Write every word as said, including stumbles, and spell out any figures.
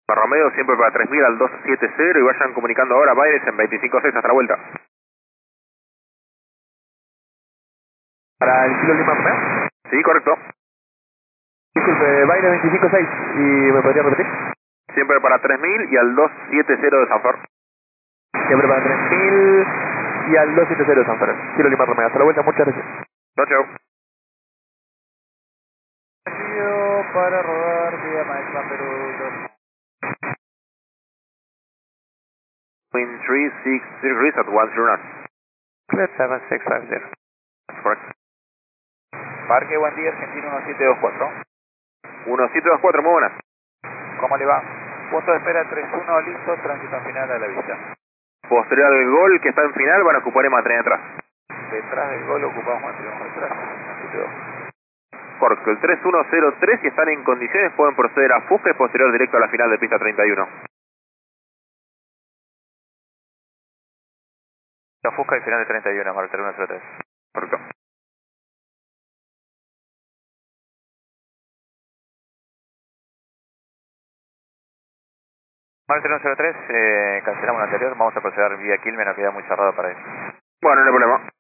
Romeo siempre para tres mil al dos siete cero y vayan comunicando ahora Baires en veinticinco seis hasta la vuelta. ¿Para el kilo Lima Romeo? Sí, correcto. Disculpe, Baires veinticinco seis, ¿y me podría repetir? Siempre para tres mil y al dos siete cero de San Fer. Siempre para tres mil y al dos siete cero de San Fer. Kilo Lima Romeo, hasta la vuelta, muchas gracias. Chao, chao. Para rodar vía Maestra Perú dos. Wind three six degrees at one zero knots. Clear seven six five zero. Correct. Parque Buen Día, Argentina uno siete dos cuatro. uno siete dos cuatro, muy buenas. ¿Cómo le va? Punto de espera tres uno, listo, tránsito final a la vista. Posterior del gol que está en final van a ocupar el tren atrás. Detrás del gol ocupamos mantenemos detrás, uno siete dos. Correcto, el tres uno cero tres, si están en condiciones pueden proceder a Fusca y posterior directo a la final de pista treinta y uno. La Fusca y final de treinta y uno, Martel uno cero tres. Correcto. Martel uno cero tres, eh, cancelamos la anterior, vamos a proceder vía Quilmes, nos queda muy cerrado para eso. Bueno, no hay problema.